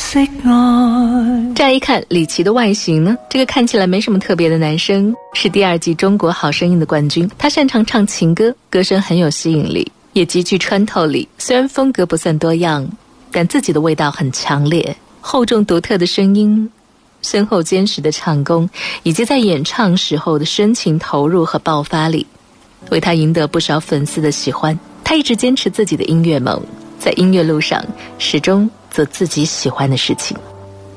乍一看李琦的外形呢，这个看起来没什么特别的男生是第2季中国好声音的冠军。他擅长唱情歌，歌声很有吸引力，也极具穿透力。虽然风格不算多样，但自己的味道很强烈，厚重独特的声音，深厚坚实的唱功，以及在演唱时候的深情投入和爆发力，为他赢得不少粉丝的喜欢。他一直坚持自己的音乐梦，在音乐路上始终做自己喜欢的事情。